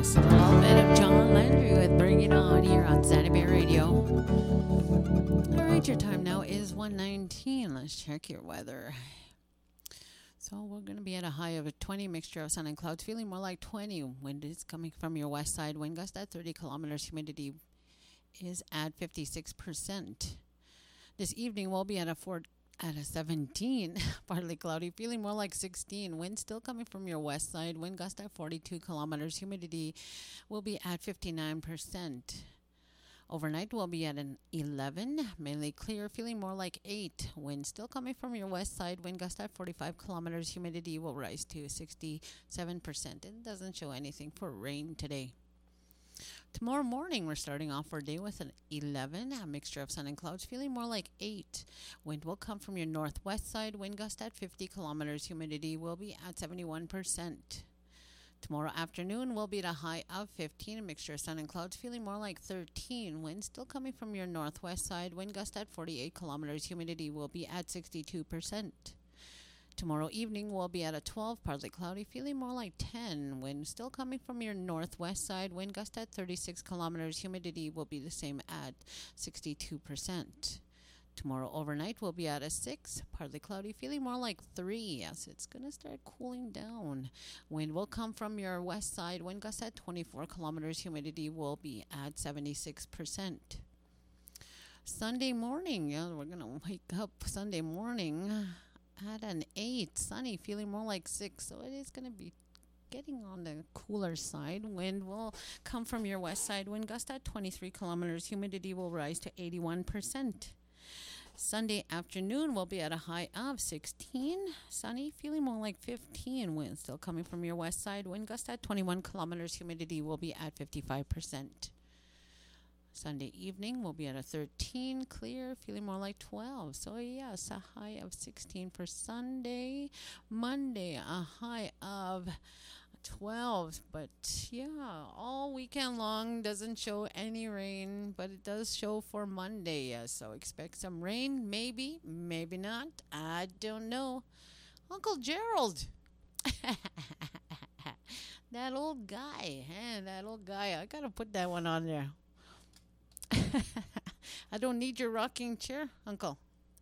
A little bit of John Landry with Bring It On here on Sandy Bay Radio. All right, your time now is 1:19. Let's check your weather. So we're going to be at a high of 20, mixture of sun and clouds, feeling more like 20. Wind is coming from your west side. Wind gust at 30 kilometers. Humidity is at 56%. This evening we'll be at a 17, partly cloudy, feeling more like 16. Wind still coming from your west side. Wind gust at 42 kilometers. Humidity will be at 59%. Overnight we'll be at an 11, mainly clear, feeling more like 8. Wind still coming from your west side. Wind gust at 45 kilometers. Humidity will rise to 67%. It doesn't show anything for rain today. Tomorrow morning, we're starting off our day with an 11, a mixture of sun and clouds, feeling more like 8. Wind will come from your northwest side. Wind gust at 50 kilometers. Humidity will be at 71%. Tomorrow afternoon, we'll be at a high of 15, a mixture of sun and clouds, feeling more like 13. Wind still coming from your northwest side. Wind gust at 48 kilometers. Humidity will be at 62%. Tomorrow evening, we'll be at a 12, partly cloudy, feeling more like 10. Wind still coming from your northwest side. Wind gust at 36 kilometers. Humidity will be the same at 62%. Tomorrow overnight, we'll be at a 6, partly cloudy, feeling more like 3. Yes, it's going to start cooling down. Wind will come from your west side. Wind gust at 24 kilometers. Humidity will be at 76%. Sunday morning, we're going to wake up Sunday morning at an 8, sunny, feeling more like 6. So it is going to be getting on the cooler side. Wind will come from your west side. Wind gust at 23 kilometers. Humidity will rise to 81%. Sunday afternoon will be at a high of 16. Sunny, feeling more like 15. Wind still coming from your west side. Wind gust at 21 kilometers. Humidity will be at 55%. Sunday evening will be at a 13, clear, feeling more like 12. So yes, a high of 16 for Sunday. Monday, a high of 12. But yeah, all weekend long doesn't show any rain, but it does show for Monday. Yes, so expect some rain, maybe, maybe not. I don't know. Uncle Gerald. That old guy. That old guy. I got to put that one on there. I don't need your rocking chair, Uncle.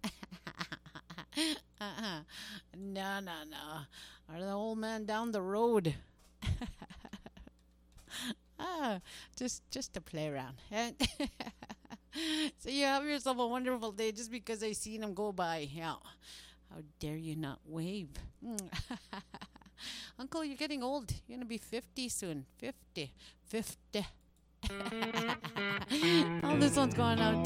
No. Or the old man down the road. Just to play around. So you have yourself a wonderful day just because I seen him go by. Yeah. How dare you not wave? Uncle, you're getting old. You're going to be 50 soon. 50. Oh, this one's going out.